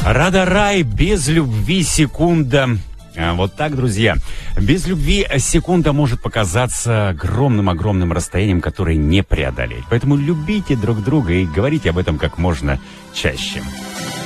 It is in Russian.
Рада-рай, без любви секунда. Вот так, друзья. Без любви секунда может показаться огромным-огромным расстоянием, которое не преодолеть. Поэтому любите друг друга и говорите об этом как можно чаще.